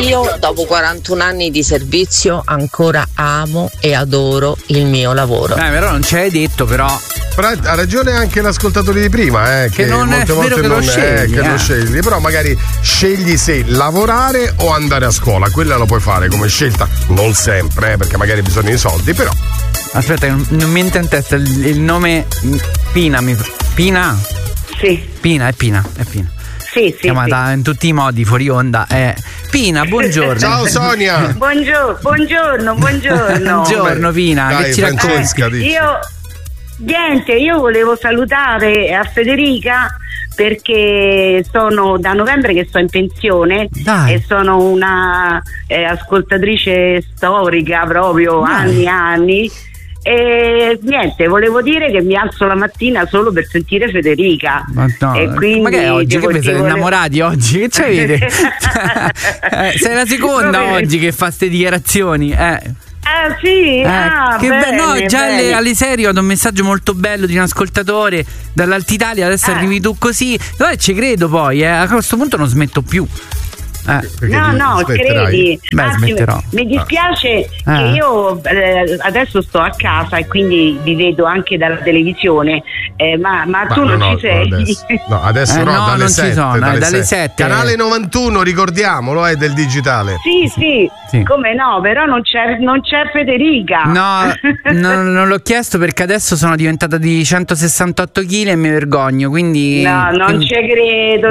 Io dopo 41 anni di servizio ancora amo e adoro il mio lavoro. Però non ci hai detto, però ha ragione anche l'ascoltatore di prima, che non molte è volte vero che non lo scegli, lo scegli, però magari scegli se lavorare o andare a scuola, quella lo puoi fare come scelta, non sempre, perché magari bisogna di soldi, però. Aspetta, non mi entra in testa il nome Pina. Pina? Sì. Pina, è Pina. Sì, chiamata in tutti i modi fuori onda. Pina, buongiorno. Ciao Sonia. Buongiorno. Buongiorno Pina, dai, che ci racconti? Io volevo salutare a Federica perché sono da novembre che sto in pensione. Dai. E sono una ascoltatrice storica proprio, anni. E niente, volevo dire che mi alzo la mattina solo per sentire Federica. Ma no, e quindi ma che è oggi? Che siete innamorati oggi? Che c'avete? Sei la seconda oggi che fa ste dichiarazioni. Sì, bene, già bene. alle 6 è arrivato un messaggio molto bello di un ascoltatore dall'Altitalia. Adesso arrivi tu così. Ci credo poi, a questo punto non smetto più. No, credi. Smetterò. Mi dispiace che io adesso sto a casa e quindi vi vedo anche dalla televisione, ma tu non ci sei. Adesso dalle non 7, ci sono, dalle 7. Canale 91, ricordiamolo, è del digitale. Sì, come no, però non c'è Federica. No, non l'ho chiesto perché adesso sono diventata di 168 kg e mi vergogno, quindi non ci credo.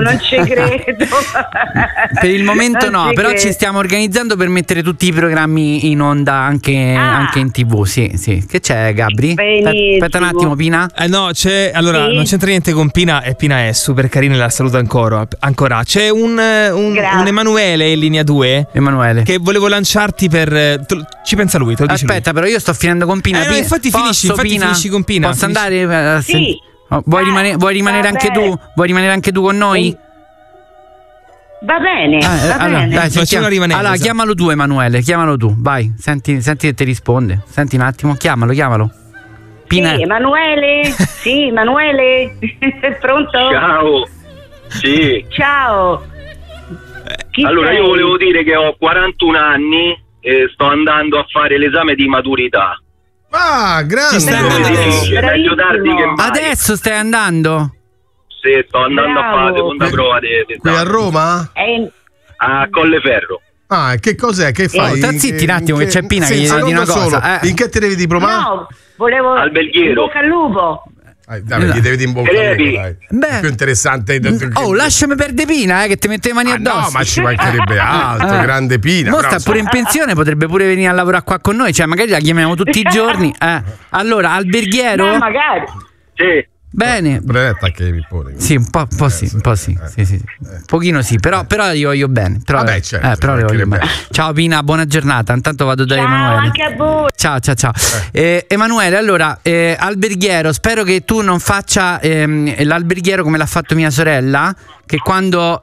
Per il momento no, però ci stiamo organizzando per mettere tutti i programmi in onda anche in TV. Sì. Che c'è, Gabri? Aspetta un attimo, Pina. No, c'è. Allora, non c'entra niente con Pina, e Pina è super carina e la saluto ancora. C'è un Emanuele in linea 2. Emanuele. Che volevo lanciarti per. Ci pensa lui, te lo dice. Aspetta, però io sto finendo con Pina. No, infatti finisci con Pina. Posso andare? Sì. Vuoi rimanere anche tu? Vuoi rimanere anche tu con noi? Va bene, Dai, allora chiamalo tu, Emanuele, chiamalo tu, vai, senti che ti risponde. Senti un attimo, chiamalo. Pina. Sì, Emanuele? Sì, Emanuele? Pronto? Ciao. Sì. Ciao. Allora, io volevo dire che ho 41 anni e sto andando a fare l'esame di maturità. Grande. Meglio tardi che mai. Adesso stai andando? Sì, sto andando a fare la seconda prova qui a Roma? A Colleferro. Che cos'è? Che fai? Zitti un attimo che c'è Pina che gli dice una cosa. In che te devi diplomare? No, volevo Alberghiero. Bocca al lupo. Gli devi dire in bocca al lupo, dai. È più interessante. Lasciami perdere Pina, che ti mette le mani addosso. No, ma ci mancherebbe altro, grande Pina. Sta pure in pensione, potrebbe pure venire a lavorare qua con noi, magari la chiamiamo tutti i giorni. Allora, Alberghiero? No, magari. Sì. Bene. Che mi pone. Sì, un po' sì. Sì. Pochino sì, però io voglio bene. Però le voglio bene. Ciao Pina, buona giornata. Intanto vado da Emanuele. Ciao anche a voi. Ciao. Emanuele, allora, alberghiero, spero che tu non faccia l'alberghiero come l'ha fatto mia sorella, che quando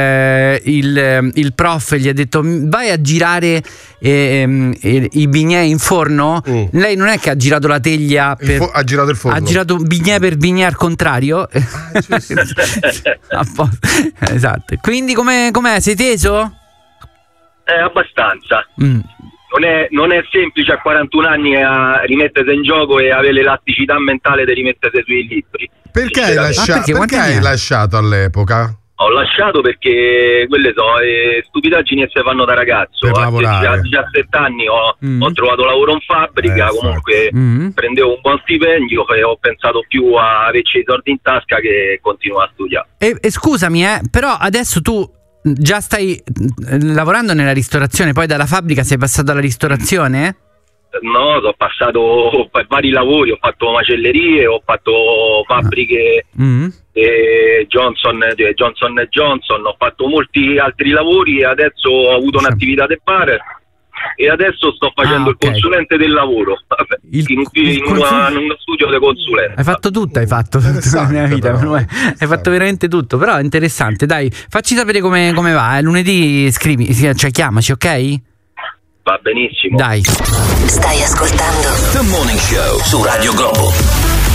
il prof gli ha detto vai a girare i bignè in forno, lei non è che ha girato la teglia ha girato il forno, ha girato bignè per bignè al contrario. Esatto. Quindi com'è? Sei teso? Abbastanza. Non è semplice a 41 anni a rimettersi in gioco e avere l'elasticità mentale di rimettersi sui libri. Perché hai lasciato all'epoca? Ho lasciato perché quelle sono stupidaggini che si fanno da ragazzo. Per lavorare. A 17 anni ho trovato lavoro in fabbrica, comunque prendevo un buon stipendio e ho pensato più a averci i soldi in tasca che continuare a studiare. E scusami, però adesso tu già stai lavorando nella ristorazione, poi dalla fabbrica sei passato alla ristorazione? No, sono passato per vari lavori, ho fatto macellerie, ho fatto fabbriche Johnson & Johnson, ho fatto molti altri lavori e adesso ho avuto un'attività del bar e adesso sto facendo il consulente del lavoro in uno studio di consulenza. Hai fatto tutto nella mia vita, hai fatto veramente tutto, però è interessante. Dai, facci sapere come va, lunedì scrivi, chiamaci, ok? Va benissimo. Dai. Stai ascoltando The Morning Show su Radio Globo.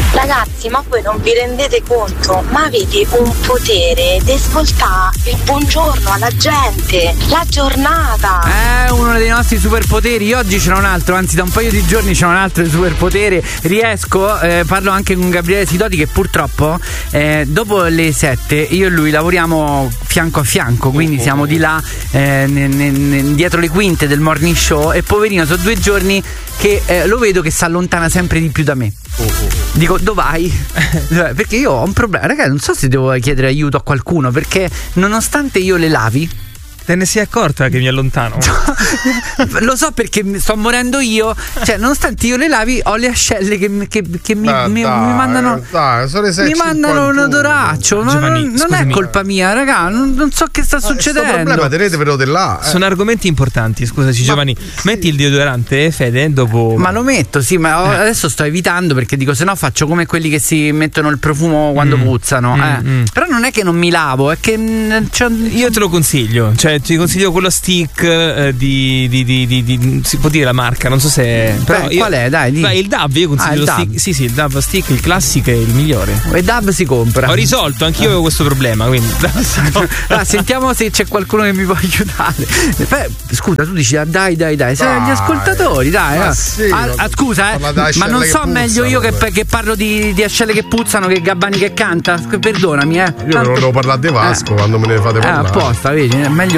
Ragazzi, ma voi non vi rendete conto? Ma avete un potere di ascoltare il buongiorno alla gente, la giornata. È uno dei nostri superpoteri. Io oggi ce n'ho un altro, anzi da un paio di giorni c'è un altro superpotere. Riesco, parlo anche con Gabriele Sidoti che purtroppo dopo le 7 io e lui lavoriamo fianco a fianco, quindi siamo di là dietro le quinte del morning show, e poverino sono 2 giorni che lo vedo che si allontana sempre di più da me. Dico, dove vai? Perché io ho un problema, ragazzi, non so se devo chiedere aiuto a qualcuno, perché nonostante io le lavi, te ne sei accorta che mi allontano? Lo so, perché sto morendo io. Cioè, nonostante io le lavi, ho le ascelle che mi mandano. Mi mandano un odoraccio. Giovanni, non è colpa mia, raga. Non so che sta succedendo. Il problema tenetevelo di là. Sono argomenti importanti, scusaci, Giovanni. Metti il deodorante, Fede, dopo. Ma lo metto, sì, ma adesso sto evitando, perché dico, se no faccio come quelli che si mettono il profumo quando puzzano. Però non è che non mi lavo, è che io te lo consiglio. Cioè, ti consiglio quello stick di si può dire la marca, non so se. Però qual è? Dai, il Dove, io consiglio lo stick. Sì, il Dove stick, il classico è il migliore. E Dove si compra. Ho risolto, anch'io avevo questo problema, quindi. Sentiamo se c'è qualcuno che mi può aiutare. Scusa, tu dici dai, sei gli ascoltatori, dai. Sì, scusa, ma non so meglio io che parlo di ascelle che puzzano che Gabbani che canta. Perdonami, Io non devo parlare di Vasco quando me ne fate parlare. Apposta, vedi, è meglio